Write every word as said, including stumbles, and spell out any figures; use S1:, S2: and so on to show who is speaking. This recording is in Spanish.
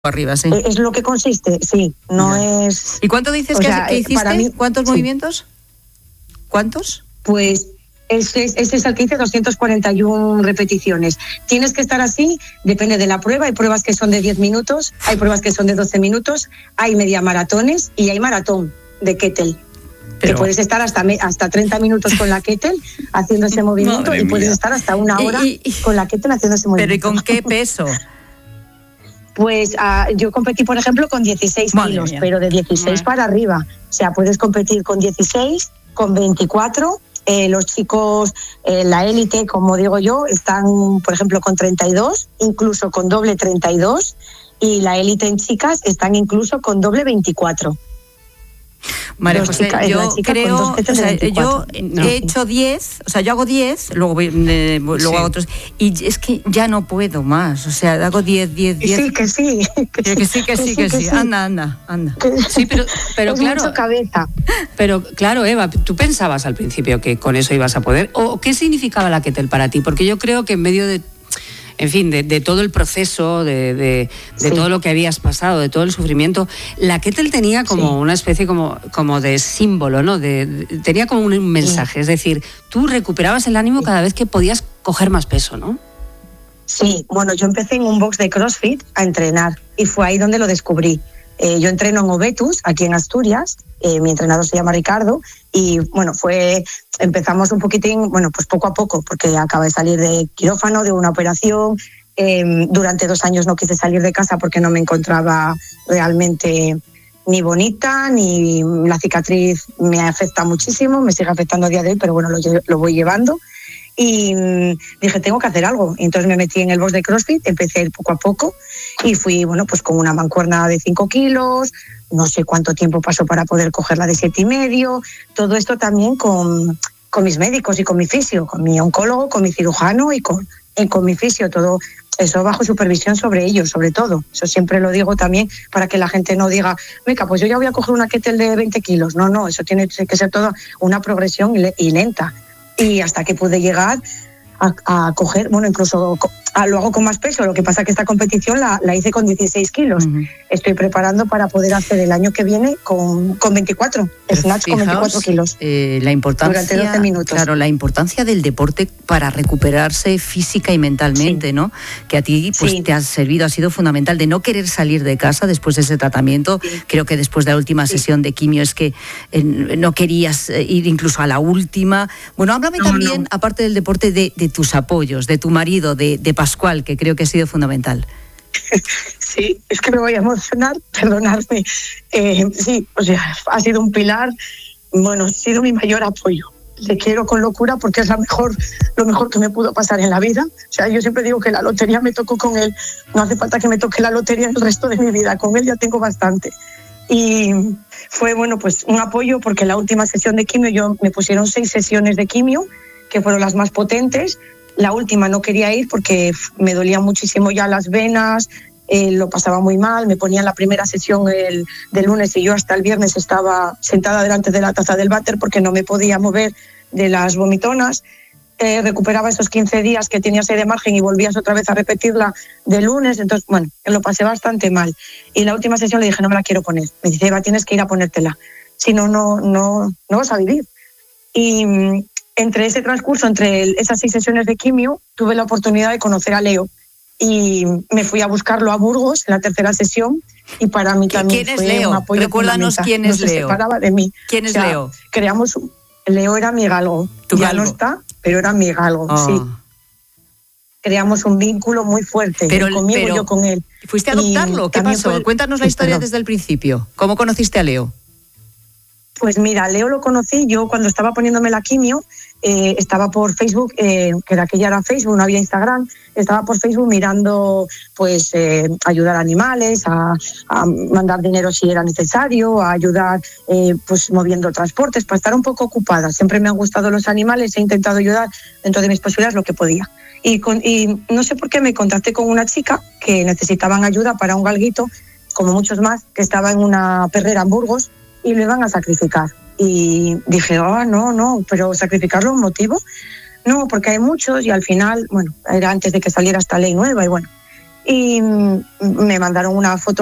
S1: arriba, sí.
S2: Es lo que consiste, sí, no ya. es...
S1: ¿Y cuánto dices que, sea, que hiciste? Para mí, ¿Cuántos sí. movimientos? ¿Cuántos?
S2: Pues ese es, ese es el que hice, doscientas cuarenta y una repeticiones. Tienes que estar así, depende de la prueba. Hay pruebas que son de diez minutos, hay pruebas que son de doce minutos, hay media maratones y hay maratón de kettle. Pero... que puedes estar hasta, hasta treinta minutos con la kettle haciendo ese movimiento. Madre y puedes mía. estar hasta una hora y, y, con la kettle haciendo ese movimiento.
S1: ¿Pero y con qué peso?
S2: Pues uh, yo competí, por ejemplo, con dieciséis Madre kilos, mía. pero de dieciséis Madre. para arriba. O sea, puedes competir con dieciséis, con veinticuatro. Eh, los chicos, eh, la élite, como digo yo, están, por ejemplo, con treinta y dos, incluso con doble treinta y dos. Y la élite en chicas están incluso con doble veinticuatro.
S1: María José, chica, yo creo, o sea, yo no. he hecho diez, o sea, yo hago diez, luego, eh, luego sí. hago otros, y es que ya no puedo más, o sea, hago diez, diez, diez.
S2: Sí, que sí,
S1: que, que sí, que sí, que, que sí, sí, anda, anda, anda.
S3: Sí, pero, pero
S2: es
S3: claro,
S2: mucho cabeza.
S3: Pero claro, Eva, ¿tú pensabas al principio que con eso ibas a poder? ¿O qué significaba la kettle para ti? Porque yo creo que en medio de En fin, de, de todo el proceso, de, de, de sí. todo lo que habías pasado, de todo el sufrimiento, la kettle tenía como sí. una especie como, como de símbolo, ¿no? De, de, tenía como un mensaje, sí. es decir, tú recuperabas el ánimo sí. cada vez que podías coger más peso, ¿no?
S2: Sí, bueno, yo empecé en un box de CrossFit a entrenar y fue ahí donde lo descubrí. Eh, yo entreno en Obetus, aquí en Asturias, eh, mi entrenador se llama Ricardo, y bueno, fue empezamos un poquitín, bueno, pues poco a poco, porque acabé de salir de quirófano, de una operación, eh, durante dos años no quise salir de casa porque no me encontraba realmente ni bonita, ni la cicatriz me afecta muchísimo, me sigue afectando a día de hoy, pero bueno, lo, lo voy llevando. Y dije, tengo que hacer algo. Y entonces me metí en el box de CrossFit, empecé a ir poco a poco y fui, bueno, pues con una mancuerna de cinco kilos, no sé cuánto tiempo pasó para poder cogerla de siete y medio, todo esto también con, con mis médicos y con mi fisio, con mi oncólogo, con mi cirujano y con, y con mi fisio, todo eso bajo supervisión sobre ellos, sobre todo. Eso siempre lo digo también para que la gente no diga, venga, pues yo ya voy a coger una kettle de veinte kilos. No, no, eso tiene que ser toda una progresión y lenta. Y hasta que pude llegar a, a coger, bueno, incluso a, lo hago con más peso, lo que pasa que esta competición la, la hice con dieciséis kilos. Uh-huh. Estoy preparando para poder hacer el año que viene con, con veinticuatro,
S1: Pero
S2: snatch
S1: fijaos,
S2: con veinticuatro kilos.
S1: Eh, la importancia,
S2: durante doce minutos.
S1: Claro, la importancia del deporte para recuperarse física y mentalmente, sí. ¿no? Que a ti pues sí. te ha servido, ha sido fundamental, de no querer salir de casa después de ese tratamiento. Sí. Creo que después de la última sí. sesión de quimio es que eh, no querías ir incluso a la última. Bueno, háblame no, también, no. aparte del deporte, de, de tus apoyos, de tu marido, de, de Pascual, que creo que ha sido fundamental.
S2: Sí, es que me voy a emocionar, perdonadme. Eh, sí, o sea, ha sido un pilar, bueno, ha sido mi mayor apoyo. Le quiero con locura porque es la mejor, lo mejor que me pudo pasar en la vida. O sea, yo siempre digo que la lotería me tocó con él. No hace falta que me toque la lotería el resto de mi vida. Con él ya tengo bastante. Y fue, bueno, pues un apoyo porque la última sesión de quimio, yo me pusieron seis sesiones de quimio, que fueron las más potentes. La última no quería ir porque me dolían muchísimo ya las venas, eh, lo pasaba muy mal, me ponían la primera sesión el, del lunes y yo hasta el viernes estaba sentada delante de la taza del váter porque no me podía mover de las vomitonas. Eh, recuperaba esos quince días que tenías ahí de margen y volvías otra vez a repetirla de lunes, entonces bueno, lo pasé bastante mal. Y la última sesión le dije, no me la quiero poner. Me dice, Eva, tienes que ir a ponértela, si no, no, no, no vas a vivir. Y entre ese transcurso, entre el, esas seis sesiones de quimio, tuve la oportunidad de conocer a Leo y me fui a buscarlo a Burgos en la tercera sesión y para mí también
S1: ¿Quién
S2: fue
S1: es Leo?
S2: un apoyo.
S1: Recuérdanos quién es
S2: no
S1: Leo.
S2: Se separaba de mí.
S1: ¿Quién es
S2: o sea,
S1: Leo?
S2: Creamos, Leo era mi galgo.
S1: ¿Tu
S2: ya
S1: galgo?
S2: No está, pero era mi galgo, oh. sí. Creamos un vínculo muy fuerte, pero, él conmigo
S1: pero,
S2: y yo con él.
S1: ¿Fuiste a adoptarlo? ¿Qué pasó? Fue... Cuéntanos la historia desde el principio. ¿Cómo conociste a Leo?
S2: Pues mira, Leo lo conocí yo cuando estaba poniéndome la quimio, eh, estaba por Facebook, eh, que de aquella era Facebook, no había Instagram, estaba por Facebook mirando pues eh, ayudar a animales, a, a mandar dinero si era necesario, a ayudar eh, pues moviendo transportes, para estar un poco ocupada. Siempre me han gustado los animales, he intentado ayudar dentro de mis posibilidades lo que podía. Y, con, y no sé por qué me contacté con una chica que necesitaban ayuda para un galguito, como muchos más, que estaba en una perrera en Burgos, y lo iban a sacrificar. Y dije, oh, no, no, pero ¿sacrificarlo un motivo? No, porque hay muchos y al final, bueno, era antes de que saliera esta ley nueva y bueno. y me mandaron una foto